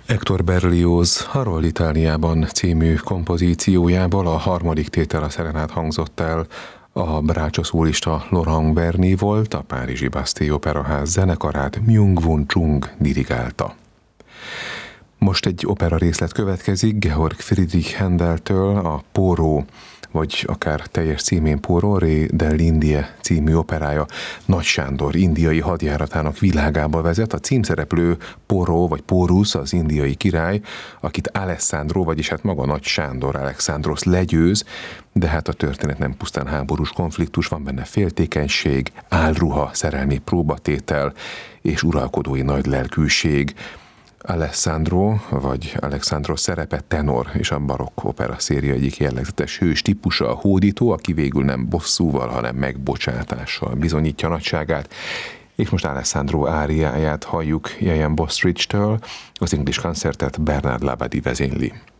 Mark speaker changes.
Speaker 1: Hector Berlioz Harold Itáliában című kompozíciójából a harmadik tétel a Serenát hangzott el, a brácsa szólista Laurent Berny volt, a párizsi Bastille Operaház zenekarát Myung-Whun Chung dirigálta. Most egy opera részlet következik Georg Friedrich Händeltől, a Poró, vagy akár teljes címén Pororé dell'Indie című operája Nagy Sándor indiai hadjáratának világába vezet. A címszereplő Poró vagy Porus, az indiai király, akit Alessandro, vagyis hát maga Nagy Sándor Alexandros legyőz, de hát a történet nem pusztán háborús konfliktus, van benne féltékenység, álruha, szerelmi próbatétel és uralkodói nagy lelkűség. Alessandro, vagy Alexandros szerepe tenor, és a barokk opera széria egyik jellegzetes hős típusa, a hódító, aki végül nem bosszúval, hanem megbocsátással bizonyítja nagyságát. És most Alessandro áriáját halljuk Ian Bostridge-től, az English Concertet Bernard Labadie vezényli.